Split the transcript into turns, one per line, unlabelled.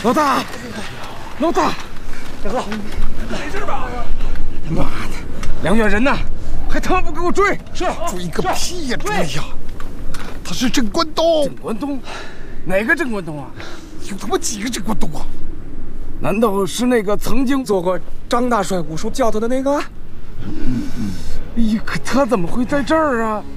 老大，老大，大哥，没事吧？妈的，梁月人呢？还他妈不给我追！是
追个屁呀！追呀！他是郑关东。
郑关东？哪个郑关东啊？
有他妈几个郑关东啊？
难道是那个曾经做过张大帅武术教头的那个？哎呀，可他怎么会在这儿啊？